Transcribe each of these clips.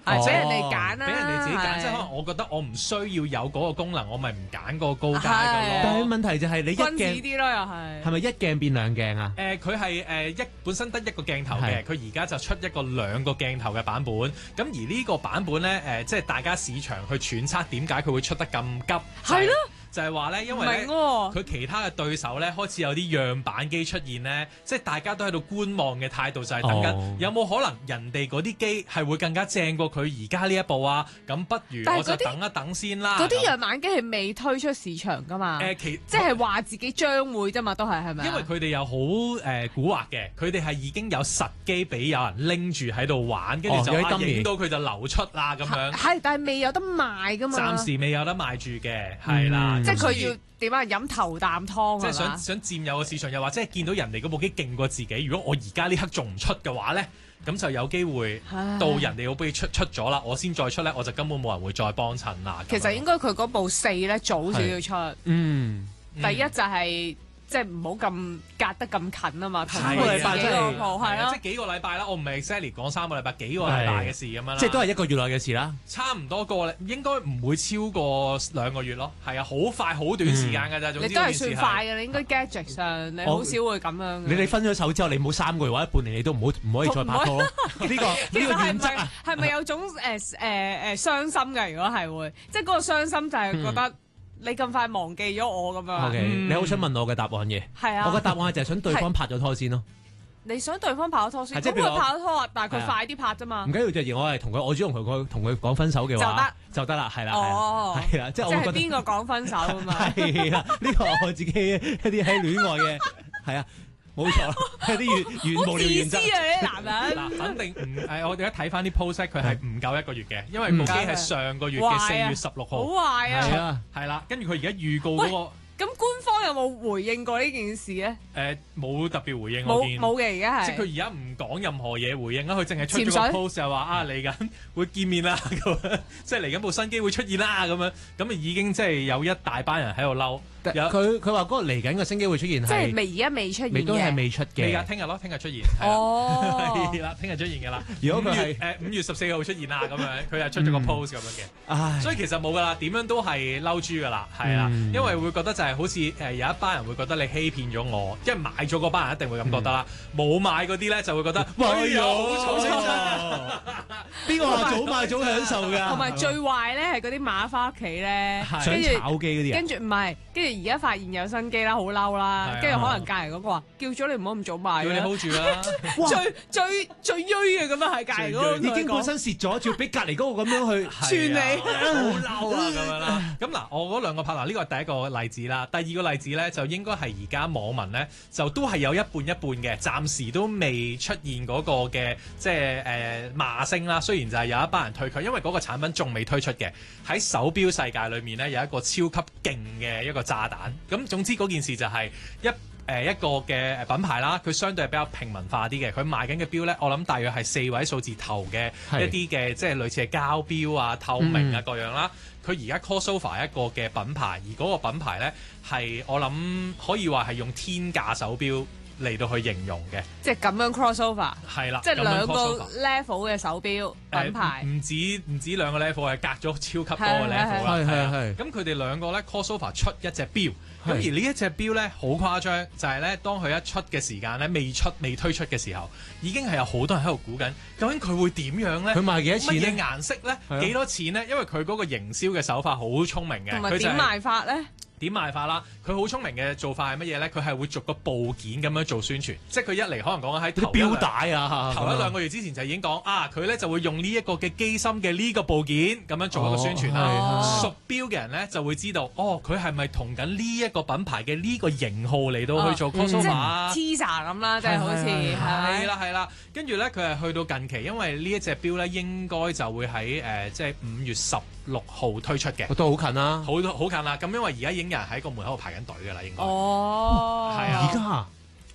俾人哋揀啦， 俾人哋自己揀，即係可能我覺得我唔需要有嗰個功能，我咪唔揀個高階嘅係咯。 但係問題就係你一君子鏡啲咯，又係。 係咪一鏡變兩鏡啊？ 佢係本身得一個鏡頭係嘅，佢而家就出一個兩個鏡頭嘅版本。咁而呢個版本咧即係大家市場去揣測點解佢會出得咁急， 係咯。 就係話咧，因為咧佢其他嘅對手咧開始有啲樣板機出現咧，即係大家都喺度觀望嘅態度，就係等緊有冇可能人哋嗰啲機係會更加正過佢而家呢一部啊？咁不如我就等一等先啦。 嗰啲樣板機係未推出市場㗎嘛？即係話自己將會啫嘛，都係咪？ 因為佢哋又好蠱惑嘅，佢哋係已經有實機俾有人拎住喺度玩，跟住就影到佢就流出啦咁樣。 係，但係未有得賣㗎嘛。 暫時未有得賣住嘅，係啦。 即係佢要點啊？飲頭啖湯， 即係想佔有個市場，又或者係見到人哋嗰部機勁過自己。如果我而家呢刻仲唔出嘅話咧，咁就有機會到人哋嗰部機出咗啦，我先再出咧，我就根本冇人會再幫襯啦。 其實應該佢嗰部4咧早少少出。第一就係。即係唔好咁隔得咁近啊嘛，同 3個禮拜真係係啊， 即係幾個禮拜啦。我唔係 exactly 講3個禮拜，幾個禮拜嘅事咁樣啦。 即係都係1個月內嘅事啦。 差唔多個，應該唔會超過2個月咯。係啊，好快好短時間㗎咋。總之你都係算快嘅，你應該 gadget 上你好少會咁樣。 你哋分咗手之後，你冇3個月或者半年，你都唔可以再拍拖咯。呢個原則啊， 係咪有種傷心㗎？如果係會，即係嗰個傷心就係覺得。你咁快忘記咗我咁樣 ？OK，你好想問我嘅答案嘅？ 係啊， 我嘅答案係就係想對方拍咗拖先咯。 你想對方拍咗拖先，咁佢拍咗拖啊，但係佢快啲拍啫嘛。 唔緊要，就而我係同佢，我主動同佢講分手嘅話，就得啦，係啦，係啦，即係我覺得邊個講分手啊嘛？ 係啦，呢個我自己一啲喺戀愛嘅，係啊。冇錯，係啲原無聊原則啊！啲男人嗱，肯定唔我哋一睇翻啲 post 佢係唔夠1個月嘅，因為部機係上個月嘅4月16號， 好壞啊！ 係啦，跟住佢而家預告嗰個。 咁官方有冇回應過呢件事咧？ 冇特別回應，我見冇嘅，而家係即係佢而家唔講任何嘢回應啦，佢淨係出咗個 post 就話嚟緊會見面啦，即係嚟緊部新機會出現啦咁樣，咁已經即係有一大班人喺度嬲。 佢話嗰個嚟緊嘅新機會出現係即係而家未出現嘅， 都係未出嘅。 未㗎，聽日咯，聽日出現。係啦，聽日出現㗎啦。 如果佢係 5月14號出現啦，咁樣佢係出咗個 post 咁樣嘅。所以其實冇㗎啦，點樣都係嬲豬㗎啦，係啦，因為會覺得就係好似有一班人會覺得你欺騙咗我，因為買咗嗰班人一定會咁覺得啦。冇買嗰啲咧就會覺得哎呀好彩啫。 邊個話早買早享受㗎？ 同埋最壞咧係嗰啲馬翻屋企咧， 想炒機嗰啲跟住唔係，跟住而家發現有新機啦，好嬲啦，跟住可能隔離嗰個話叫咗你唔好咁早買， 叫你 hold 住啦。 最衰嘅咁樣係隔離嗰個， 已經本身蝕咗，仲要俾隔離嗰個咁樣去串你， 好嬲啊咁樣啦。咁嗱，我嗰兩個拍檔呢個係第一個例子啦，第二個例子咧就應該係而家網民咧就都係有一半一半嘅，暫時都未出現嗰個嘅即係罵聲啦。雖然就係有一班人退卻，因為嗰個產品仲未推出嘅。喺手錶世界裏面咧有一個超級勁嘅一個炸彈。咁總之嗰件事就係一個嘅品牌啦，佢相對係比較平民化啲嘅。佢賣緊嘅錶咧，我諗大約係4位數字頭嘅一啲嘅即係類似係膠錶啊、透明啊各樣啦。佢而家 crossover 一個嘅品牌，而嗰個品牌咧係我諗可以話係用天價手錶嚟到去形容嘅， 即係咁樣 crossover 係啦， 即係兩個 level 嘅手錶品牌， 唔止兩個 level，係隔咗超級多個 level 啦。 係咁佢哋兩個咧 crossover 出一隻錶，咁而呢一隻錶咧好誇張，就係咧當佢一出嘅時間咧未推出嘅時候，已經係有好多人喺度估緊，究竟佢會點樣咧？ 佢賣幾多錢咧？ 乜嘢顏色咧？幾多錢咧？因為佢嗰個營銷嘅手法好聰明嘅， 同埋點賣法咧？ 點賣法啦？佢好聰明嘅做法係乜嘢咧？佢係會逐個部件咁樣做宣傳，即係佢一嚟可能講緊喺頭錶帶啊， 頭1-2個月之前就已經講佢咧就會用呢一個嘅機芯嘅呢個部件咁樣做一個宣傳啦。熟錶嘅人咧就會知道，佢係咪同緊呢一個品牌嘅呢個型號嚟到去做 crossover 即係 teaser 咁啦，即係好似係啦。跟住咧佢係去到近期，因為呢一隻錶咧應該就會喺即係5月16號推出嘅， 都好近啦， 好近啦。咁因為而家已經有人喺個門口度排緊隊㗎啦，應該。 係啊，而家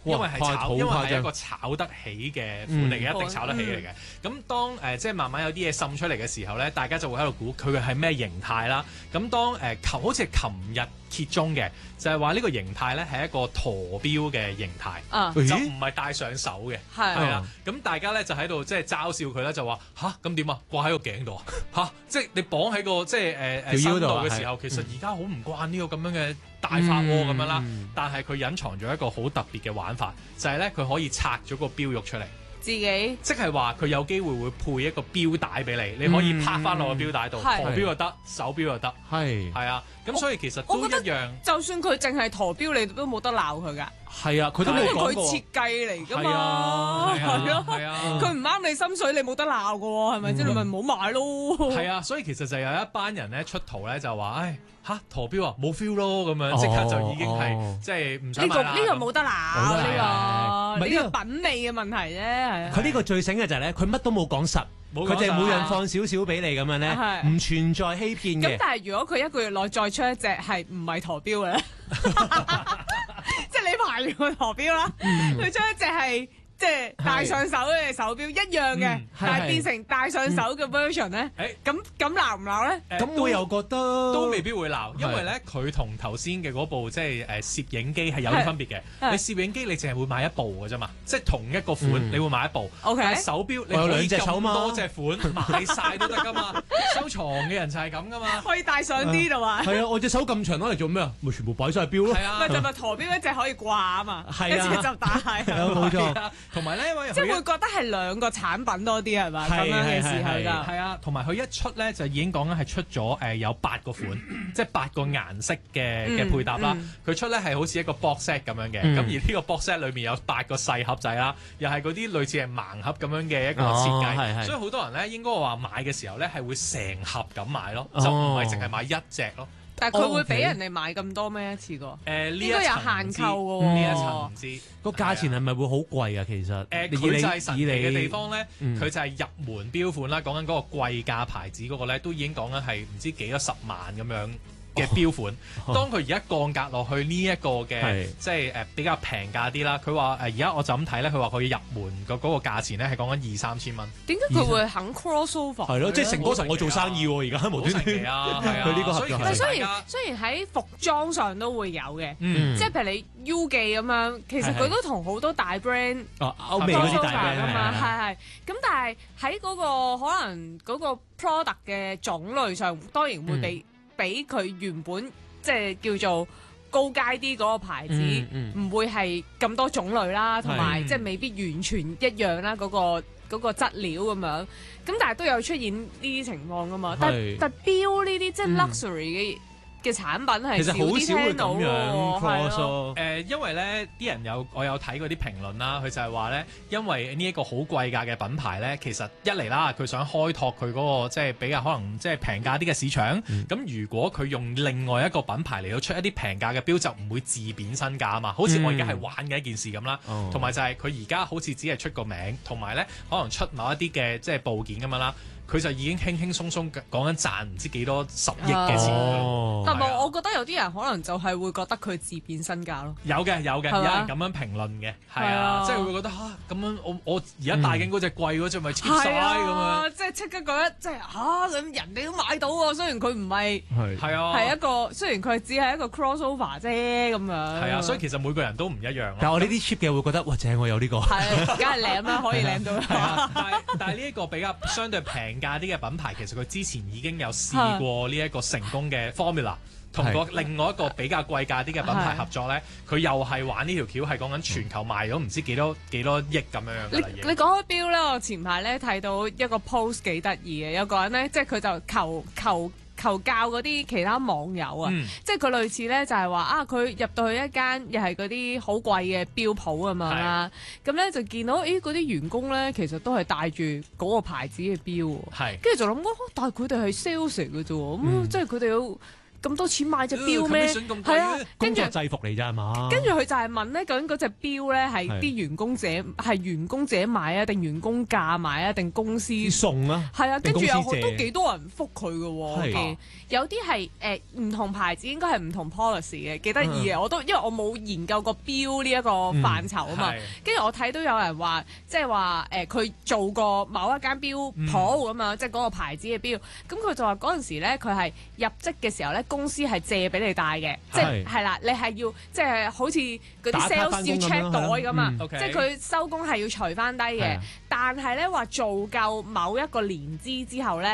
因為係炒，因為係一張個炒得起嘅款嚟嘅，一定炒得起嚟嘅。咁當即係慢慢有啲嘢滲出嚟嘅時候咧，大家就會喺度估佢係咩形態啦。咁當好似係琴日揭盅嘅，就係話呢個形態咧係一個陀錶嘅形態，就唔係戴上手嘅，係啦。咁大家咧就喺度即係嘲笑佢咧，就話吓咁點啊？掛喺個頸度啊吓，即係你綁喺個即係身度嘅時候，其實而家好唔慣呢個咁樣嘅大法喎咁樣啦。但係佢隱藏咗一個好特別嘅玩法，就係咧佢可以拆咗個錶玉出嚟。 自己即係話佢有機會會配一個錶帶俾你，你可以拍翻落個錶帶度，陀錶又得，手錶又得，係啊，咁所以其實都一樣。就算佢淨係陀錶，你都冇得鬧佢㗎。 係啊，佢都冇講過。 佢設計嚟㗎嘛，係啊，佢唔啱你心水，你冇得鬧㗎喎，係咪先？你咪唔好買咯。係啊，所以其實就有一班人咧出圖咧就話，唉嚇陀錶啊冇 feel 咯咁樣，即刻就已經係即係唔想買啦。 呢個冇得鬧，呢個品味嘅問題啫。 佢呢個最醒嘅就係咧，佢乜都冇講實，佢就係每人放少少俾你咁樣咧，唔存在欺騙嘅。 咁但係如果佢一個月內再出一隻係唔係陀錶嘅咧？即係你排完個陀錶啦，佢出一隻係即係戴上手嘅手錶一樣嘅，但係變成戴上手嘅 version 咧，咁鬧唔鬧咧？ 咁我又覺得都未必會鬧，因為咧佢同頭先嘅嗰部即係攝影機係有啲分別嘅。你攝影機你淨係會買一部嘅啫嘛，即係同一個款你會買一部。但係手錶你可以咁多隻款買晒都得噶嘛，收藏嘅人就係咁噶嘛。 可以戴上啲度啊。 係啊，我隻手咁長攞嚟做咩啊？咪全部擺晒錶咯。 係啊， 咪陀錶一隻可以掛啊嘛，一隻就戴。 冇錯。 同埋咧， 即係會覺得係兩個產品多啲係咪？咁樣嘅時候就係啊，同埋佢一出咧就已經講緊係出咗有8個款，即係8個顏色嘅配搭啦。佢出咧係好似一個 box set 咁樣嘅，咁而呢個 box set 裏面有8個細盒仔啦，又係嗰啲類似係盲盒咁樣嘅一個設計，所以好多人咧應該話買嘅時候咧係會成盒咁買咯，就唔係淨係買一隻咯。 但係佢會俾人哋買咁多咩一次過？應該有限購嘅喎。 呢一層唔知個價錢係咪會好貴啊？其實佢就係神奇嘅地方咧，佢就係入門標款啦。講緊嗰個貴價牌子嗰個咧，都已經講緊係唔知幾多10萬咁樣嘅標款。當佢而家降價落去呢一個嘅，即係比較平價啲啦。佢話而家我就咁睇咧，佢話佢入門嗰個價錢咧係講緊2-3千蚊。 點解佢會肯 cross over？ 係咯，即係成哥神我做生意喎，而家無端端啊，係啊， 佢呢個合作。 雖然喺服裝上都會有嘅，即係譬如你 U 記咁樣，其實佢都同好多大 brand 歐美嗰啲大 brand 㗎嘛，係。咁但係喺嗰個可能嗰個 product 嘅種類上，當然會比佢原本即係叫做高階啲嗰個牌子，唔會係咁多種類啦，同埋即係未必完全一樣啦，嗰個質料咁樣。咁但係都有出現呢啲情況㗎嘛。但錶呢啲即係 luxury 嘅產品係少啲聽到喎。 因為咧啲人我有睇嗰啲評論啦，佢就係話咧，因為呢一個好貴價嘅品牌咧，其實一嚟啦，佢想開拓佢嗰個即係比較可能即係平價啲嘅市場。咁如果佢用另外一個品牌嚟到出一啲平價嘅錶，就唔會自貶身價啊嘛。好似我而家係玩嘅一件事咁啦。同埋就係佢而家好似只係出個名，同埋咧可能出某一啲嘅即係部件咁樣啦。佢就已經輕輕鬆鬆講緊賺唔知幾多10億嘅錢。 但係我覺得有啲人可能就係會覺得佢自變身價咯。 有嘅，有人咁樣評論嘅，係啊，即係會覺得咁樣我而家戴緊嗰隻貴嗰隻咪 cheap 晒咁樣， 即係即刻覺得即係咁人哋都買到喎，雖然佢唔係係一個，雖然佢只係一個 crossover 啫咁樣。係啊，所以其實每個人都唔一樣。 但係我呢啲 cheap 嘅會覺得哇正，我有呢個。 係，梗係舐啦，可以舐到。 但係呢一個比較相對平價啲嘅品牌，其實佢之前已經有試過呢一個成功嘅 formula， 同另外一個比較貴價啲嘅品牌合作咧，佢又係玩呢條橋，係講緊全球賣咗唔知幾多億咁樣。 你講開錶咧，我前排咧睇到一個 post 幾得意嘅，有個人咧，即係佢就求教嗰啲其他網友啊，即係佢類似咧就係話佢入到去一間又係嗰啲好貴嘅錶鋪咁樣啦，咁咧就見到嗰啲員工咧其實都係戴住嗰個牌子嘅錶，跟住就諗但係佢哋係 sales 嘅啫喎，咁即係佢哋要咁多錢買隻錶咩？ commission 咁貴係啊，跟住工作制服嚟咋係嘛？ 跟住佢就係問咧，究竟嗰隻錶咧係係啲員工自己買啊，定員工價買啊，定公司？ 啲送啊， 係啊，跟住定公司借都幾多人覆佢嘅喎，我係見有啲係唔同牌子應該係唔同 policy 嘅，幾得意嘅。我都因為我冇研究過錶呢一個範疇啊嘛， 係跟住我睇到有人話，即係話佢做過某一間錶鋪咁樣，即係嗰個牌子嘅錶，咁佢就話嗰陣時咧，佢係入職嘅時候咧，公司係借俾你戴嘅，即係啦，你係要即係好似嗰啲打卡 sales 返要工咁 check 樣袋咁啊， OK 即係佢收工係要除翻低嘅係啊。 但係咧話做夠某一個年資之後咧，